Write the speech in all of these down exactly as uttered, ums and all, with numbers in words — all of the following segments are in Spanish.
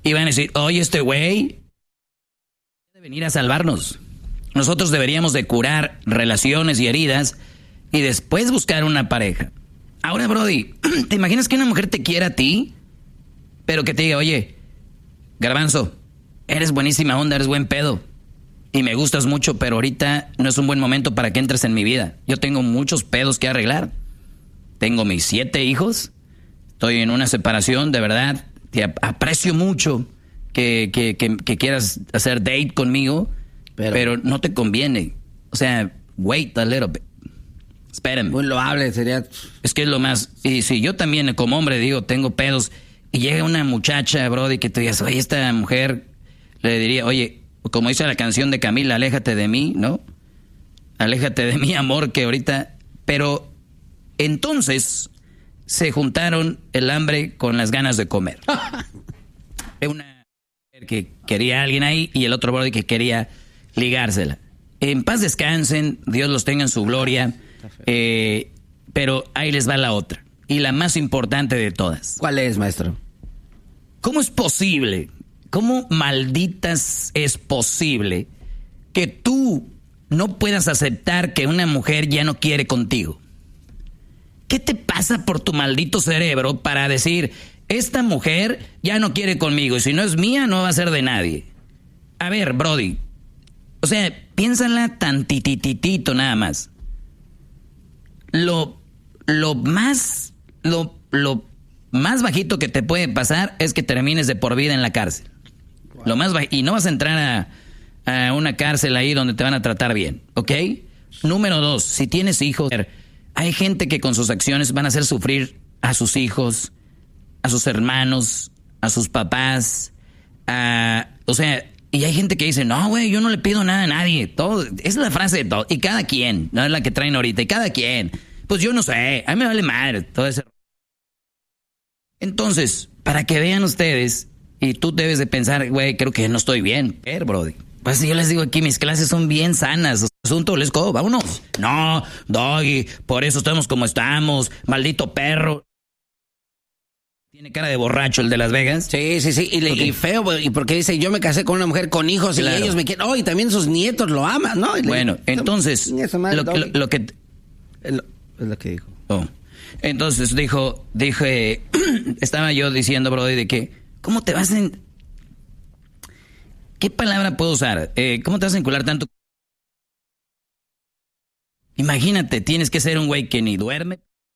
y van a decir, oye, este güey debe venir a salvarnos. Nosotros deberíamos de curar relaciones y heridas y después buscar una pareja. Ahora, Brody, ¿te imaginas que una mujer te quiera a ti? Pero que te diga, oye, Garbanzo, eres buenísima onda, eres buen pedo. Y me gustas mucho, pero ahorita no es un buen momento para que entres en mi vida. Yo tengo muchos pedos que arreglar. Tengo mis siete hijos. Estoy en una separación, de verdad. Te aprecio mucho que, que, que, que quieras hacer date conmigo, pero, pero no te conviene. O sea, wait a little bit. Espérame. Muy loable sería. Es que es lo más. Y si yo también, como hombre, digo, tengo pedos, y llega una muchacha, Brody, que te digas, oye, esta mujer, le diría, oye, como dice la canción de Camila, aléjate de mí, ¿no? Aléjate de mí, amor, que ahorita. Pero entonces se juntaron el hambre con las ganas de comer. Una mujer que quería a alguien ahí y el otro Brody que quería ligársela. En paz descansen, Dios los tenga en su gloria. Eh, pero ahí les va la otra. Y la más importante de todas. ¿Cuál es, maestro? ¿Cómo es posible? ¿Cómo malditas es posible que tú no puedas aceptar que una mujer ya no quiere contigo? ¿Qué te pasa por tu maldito cerebro para decir, esta mujer ya no quiere conmigo y si no es mía no va a ser de nadie? A ver, Brody, o sea, piénsala tantititito nada más. Lo, lo más, lo, lo más bajito que te puede pasar es que termines de por vida en la cárcel. Wow. Lo más baj- y no vas a entrar a, a una cárcel ahí donde te van a tratar bien, ¿ok? Número dos, si tienes hijos, hay gente que con sus acciones van a hacer sufrir a sus hijos, a sus hermanos, a sus papás, a, o sea, y hay gente que dice, no, güey, yo no le pido nada a nadie. Todo, es la frase de todo. Y cada quien, no es la que traen ahorita. Y cada quien. Pues yo no sé, a mí me vale madre todo ese. Entonces, para que vean ustedes, y tú debes de pensar, güey, creo que no estoy bien. Ver, brody. Pues yo les digo aquí, mis clases son bien sanas. Asunto, let's go, vámonos. No, Doggy, por eso estamos como estamos. Maldito perro. Tiene cara de borracho el de Las Vegas. Sí, sí, sí. Y, le, okay. y feo, y porque dice, yo me casé con una mujer con hijos claro. y ellos me quieren. Oh, y también sus nietos lo aman, ¿no? Y bueno, le, entonces, lo, lo, lo que... Es lo, es lo que dijo. Oh. Entonces dijo, dije, estaba yo diciendo, Brody, de que, ¿cómo te vas a... En... ¿Qué palabra puedo usar? Eh, ¿Cómo te vas a encular tanto? Imagínate, tienes que ser un güey que ni duerme.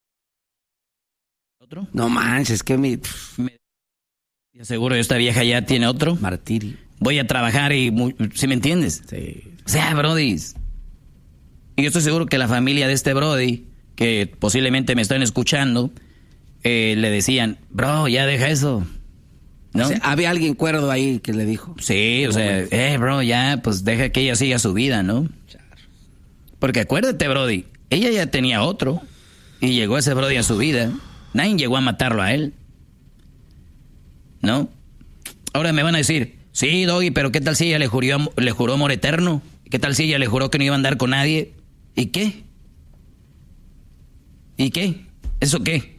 ¿Otro? No manches, que mi... Me... Seguro esta vieja ya tiene otro. Martirio. Voy a trabajar y... ¿Sí me entiendes? Sí. O sea, Brody. Y yo estoy seguro que la familia de este Brody, que posiblemente me están escuchando, eh, le decían, bro, ya deja eso. ¿No? O sea, había alguien cuerdo ahí que le dijo. Sí, o sea, eh, bro, ya, pues deja que ella siga su vida, ¿no? Porque acuérdate, Brody, ella ya tenía otro y llegó ese Brody a su vida. Nadie llegó a matarlo a él. ¿No? Ahora me van a decir, sí, Doggy, pero ¿qué tal si ella le juró, le juró amor eterno? ¿Qué tal si ella le juró que no iba a andar con nadie? ¿Y qué? ¿Y qué? ¿Eso qué?